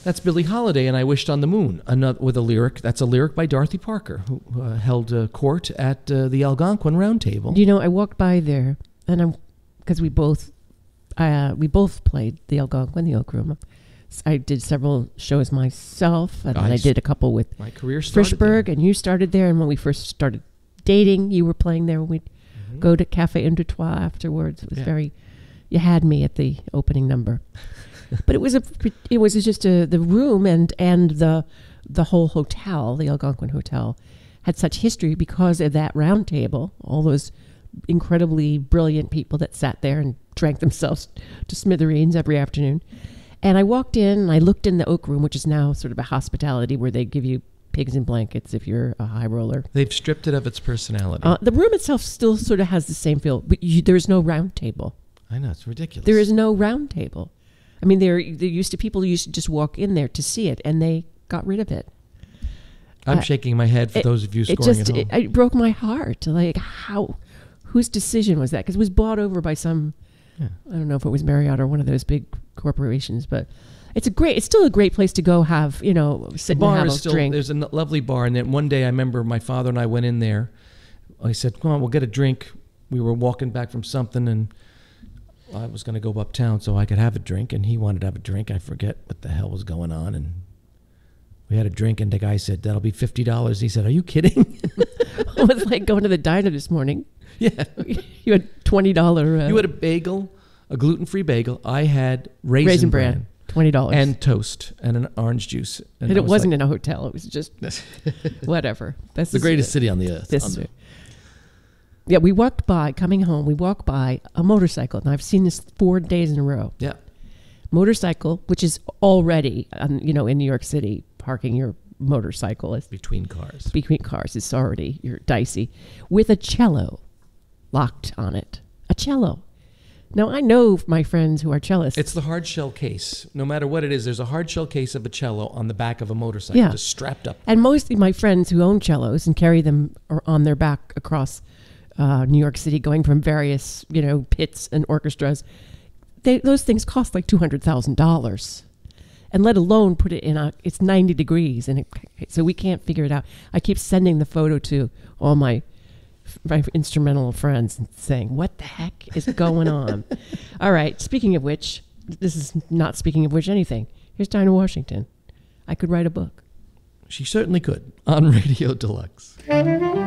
That's Billie Holiday and I Wished on the Moon, with a lyric. That's a lyric by Dorothy Parker, who held court at the Algonquin Round Table. You know, I walked by there, and because we both played the Algonquin, the Oak Room. I did several shows myself, and I did a couple with my career started Frischberg, there. And you started there. And when we first started dating, you were playing there. We'd go to Cafe Un Deux Trois afterwards. It was you had me at the opening number. But it was just the room and the whole hotel, the Algonquin Hotel, had such history because of that round table, all those incredibly brilliant people that sat there and drank themselves to smithereens every afternoon. And I walked in and I looked in the Oak Room, which is now sort of a hospitality where they give you pigs in blankets if you're a high roller. They've stripped it of its personality. The room itself still sort of has the same feel, but there's no round table. I know, it's ridiculous. There is no round table. I mean, people used to just walk in there to see it, and they got rid of it. I'm shaking my head for those of you scoring at home. It broke my heart. Like, whose decision was that? Because it was bought over by some, I don't know if it was Marriott or one of those big corporations, but it's still a great place to go have, sit and have a drink. There's a lovely bar, and then one day I remember my father and I went in there. I said, come on, we'll get a drink. We were walking back from something, and I was going to go uptown so I could have a drink, and he wanted to have a drink. I forget what the hell was going on, and we had a drink, and the guy said, that'll be $50. He said, are you kidding? It was like going to the diner this morning. Yeah. You had $20. You had a bagel, a gluten-free bagel. I had raisin bran. $20. And toast and an orange juice. And it wasn't in a hotel. It was just whatever. That's the greatest city on the earth. Yeah, we walked by a motorcycle. And I've seen this 4 days in a row. Yeah. Motorcycle, which is already, in New York City, parking your motorcycle is between cars. It's already, you're dicey. With a cello locked on it. A cello. Now, I know my friends who are cellists. It's the hard shell case. No matter what it is, there's a hard shell case of a cello on the back of a motorcycle, just strapped up. And mostly my friends who own cellos and carry them on their back across New York City, going from various, pits and orchestras, those things cost like $200,000. And let alone put it in it's 90 degrees, so we can't figure it out. I keep sending the photo to all my instrumental friends and saying, what the heck is going on? All right, speaking of which, this is not speaking of which anything. Here's Dinah Washington. I could write a book. She certainly could, on Radio Deluxe.